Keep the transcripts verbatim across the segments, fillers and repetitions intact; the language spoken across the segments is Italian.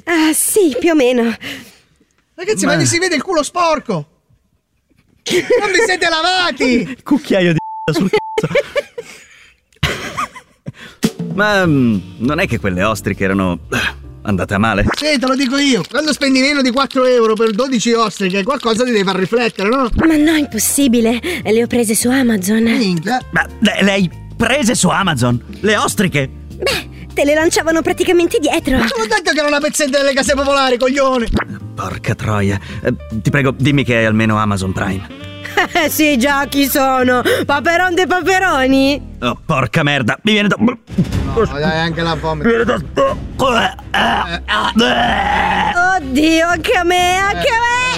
Ah, sì, più o meno. Ragazzi, ma, ma si vede il culo sporco! Non vi siete lavati! Cucchiaio di sul cazzo. Ma um, non è che quelle ostriche erano andate a male? Sì, te lo dico io. Quando spendi meno di quattro euro per dodici ostriche, qualcosa ti deve far riflettere, no? Ma no, impossibile. Le ho prese su Amazon. Minchia. Ma le, le hai prese su Amazon? Le ostriche? Beh, te le lanciavano praticamente dietro. Ma sono detto che era una pezzetta delle case popolari, coglione. Porca troia. Eh, ti prego, dimmi che hai almeno Amazon Prime. Eh sì, già, chi sono? Paperon de Paperoni? Oh, porca merda, mi viene da... No, dai, anche la vomito. Mi viene da... Oddio, anche a me, anche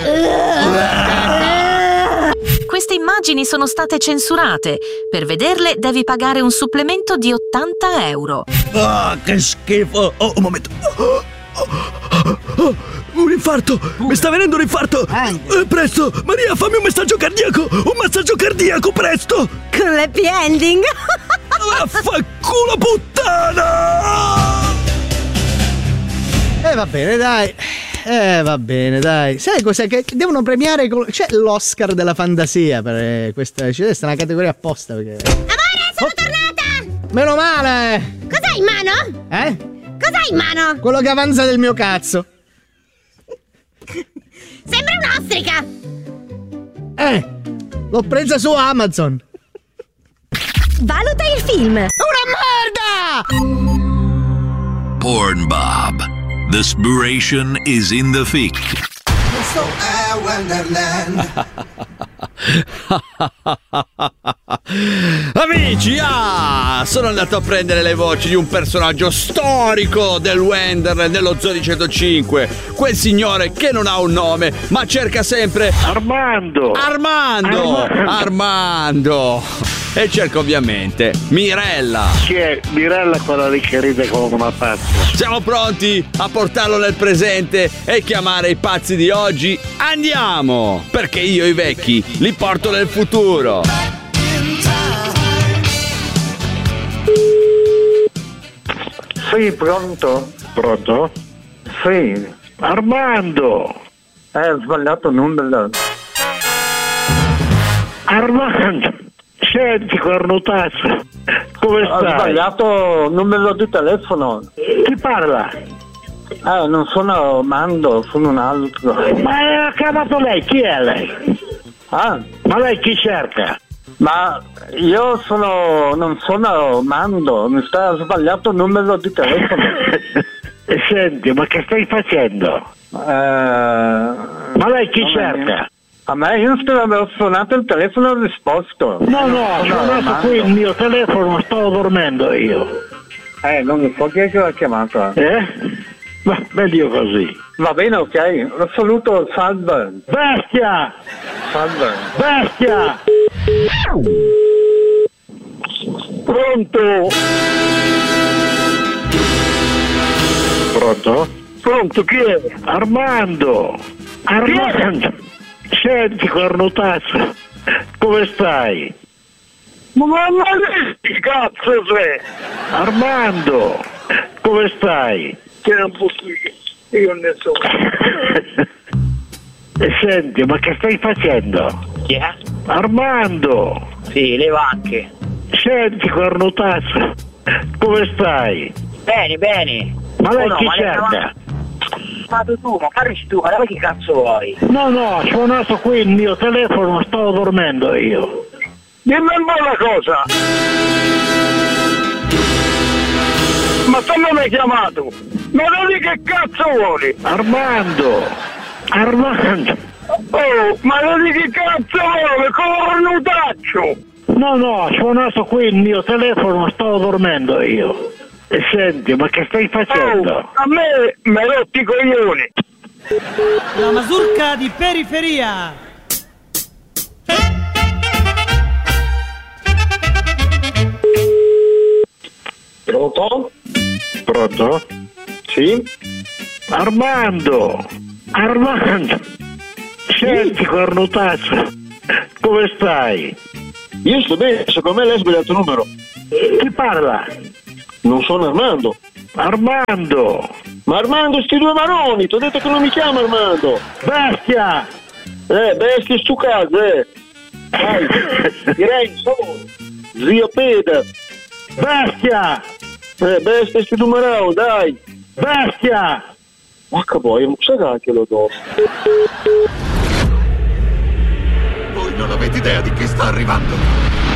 a me! Queste immagini sono state censurate. Per vederle devi pagare un supplemento di ottanta euro. Ah, oh, che schifo! Oh, un momento. Oh, oh, oh, un infarto! Mi sta venendo un infarto! Eh, presto! Maria, fammi un messaggio cardiaco! Un massaggio cardiaco, presto! Con l'happy ending! Vaffanculo puttana! Eh va bene, dai. Eh va bene, dai. Sai cos'è? Che devono premiare. C'è l'Oscar della fantasia per questa. C'è una categoria apposta perché. Amore, sono oh. tornata! Meno male! Cos'hai in mano? Eh? Cos'hai in mano? Quello che avanza del mio cazzo. Sembra un'ostrica! Eh! L'ho presa su Amazon! Valuta il film! Una merda! Pornbob. The spiration is in the fic. Questo è Wonderland. Amici, ah, sono andato a prendere le voci di un personaggio storico del Wonderland dello Zoo di centocinque. Quel signore che non ha un nome, ma cerca sempre Armando. Armando. Armando. Armando. E cerca ovviamente Mirella. Chi è Mirella, quella lì che ride come una pazza? Siamo pronti a portarlo nel presente e chiamare i pazzi di oggi? Andiamo! Perché io i vecchi li porto nel futuro. Sì, pronto? Pronto? Sì. Armando! Eh, ho sbagliato il numero. Armando! Senti, cornutazzo, come stai? Ho sbagliato il numero di telefono. Chi parla? Eh, non sono Mando, sono un altro. Ma ha chiamato lei, chi è lei? Ah? Ma lei chi cerca? Ma io sono, non sono Mando, mi sta sbagliato il numero di telefono. Senti, ma che stai facendo? Eh, ma lei chi cerca? A me io avevo suonato il telefono e ho risposto. No, no, ho suonato qui il mio telefono, stavo dormendo io. Eh, non so chi è che l'ha chiamato. Eh? Ma meglio così. Va bene, ok. Lo saluto, salve. Bestia! Salve. Bestia! Pronto? Pronto? Pronto, chi è? Armando! Armando! Senti, cornutazzo, come stai? Ma che cazzo sei? Armando, come stai? Che non posso dire, io ne so. E senti, ma che stai facendo? Chi è? Armando! Sì, le vacche. Senti, cornutazzo, come stai? Bene, bene. Ma lei oh no, chi ma cerca? Le... Ma tu, ma parli tu, ma che cazzo vuoi? No, no, ho suonato qui il mio telefono, stavo dormendo io. Dimmi un po' una cosa. Ma tu non mi hai chiamato? Ma non di che cazzo vuoi? Armando! Armando! Oh, ma non di che cazzo vuoi? Cornutaccio! No, no, ho suonato qui il mio telefono, stavo dormendo io. E senti, ma che stai facendo? Oh, a me mi rotti i coglioni! La mazurka di periferia! Pronto? Pronto? Sì? Armando! Armando! Senti, cornutazzo, come stai? Io sto bene, secondo me lei ha sbagliato il numero. Chi parla? Non sono Armando. Armando! Ma Armando, sti due maroni, ti ho detto che non mi chiamo Armando! Bestia! Eh, bestia stu caso, eh! Dai, direi, zio Peda! Bestia! Eh, bestia sti due maroni, dai! Bestia! Ma che poi, non sai che lo do! Voi non avete idea di chi sta arrivando!